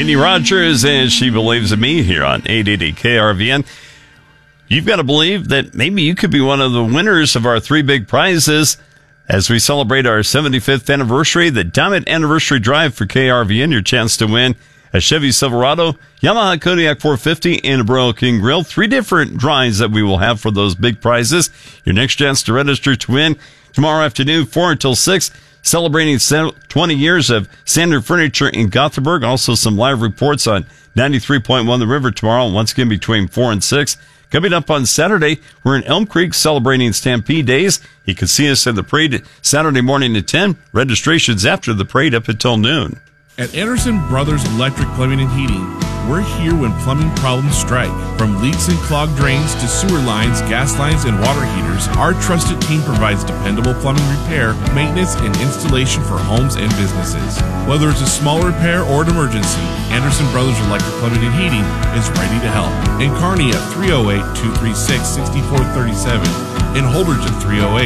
Kenny Rogers and She Believes in Me here on 880 KRVN. You've got to believe that maybe you could be one of the winners of our three big prizes as we celebrate our 75th anniversary. The Diamond Anniversary Drive for KRVN, your chance to win a Chevy Silverado, Yamaha Kodiak 450, and a Broil King Grill. Three different drawings that we will have for those big prizes. Your next chance to register to win tomorrow afternoon, 4 until 6. Celebrating 20 years of Standard Furniture in Gothenburg. Also some live reports on 93.1 The River tomorrow, once again between 4 and 6. Coming up on Saturday, we're in Elm Creek celebrating Stampede Days. You can see us in the parade Saturday morning at 10. Registrations after the parade up until noon. At Anderson Brothers Electric Plumbing and Heating, we're here when plumbing problems strike. From leaks and clogged drains to sewer lines, gas lines, and water heaters, our trusted team provides dependable plumbing repair, maintenance, and installation for homes and businesses. Whether it's a small repair or an emergency, Anderson Brothers Electric Plumbing and Heating is ready to help. In Kearney at 308-236-6437, in Holdridge at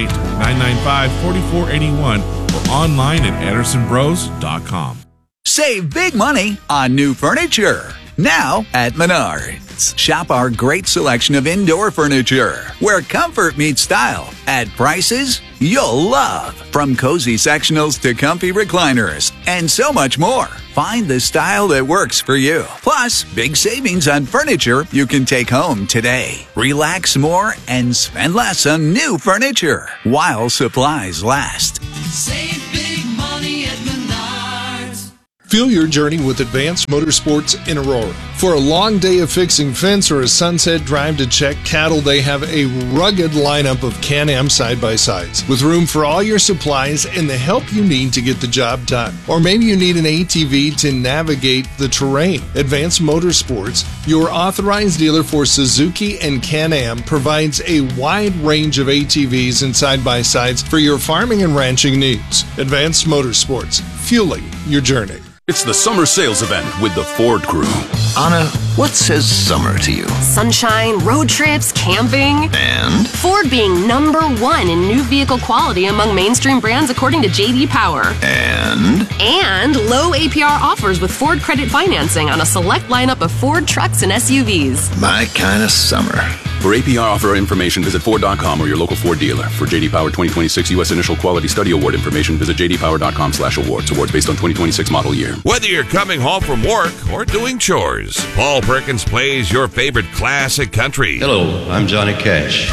308-995-4481, or online at andersonbros.com. Save big money on new furniture. Now at Menards. Shop our great selection of indoor furniture, where comfort meets style, at prices you'll love. From cozy sectionals to comfy recliners, and so much more. Find the style that works for you. Plus, big savings on furniture you can take home today. Relax more and spend less on new furniture while supplies last. Save big money at Menards. Fuel your journey with Advanced Motorsports in Aurora. For a long day of fixing fence or a sunset drive to check cattle, they have a rugged lineup of Can-Am side-by-sides with room for all your supplies and the help you need to get the job done. Or maybe you need an ATV to navigate the terrain. Advanced Motorsports, your authorized dealer for Suzuki and Can-Am, provides a wide range of ATVs and side-by-sides for your farming and ranching needs. Advanced Motorsports, fueling your journey. It's the summer sales event with the Ford Crew. Anna, what says summer to you? Sunshine, road trips, camping. And? Ford being #1 in new vehicle quality among mainstream brands according to J.D. Power. And? And low APR offers with Ford credit financing on a select lineup of Ford trucks and SUVs. My kind of summer. For APR offer information, visit Ford.com or your local Ford dealer. For J.D. Power 2026 U.S. Initial Quality Study Award information, visit jdpower.com/awards. Awards based on 2026 model year. Whether you're coming home from work or doing chores, Paul Perkins plays your favorite classic country. Hello, I'm Johnny Cash.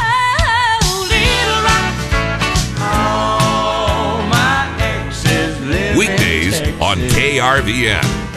Weekdays on KRVN.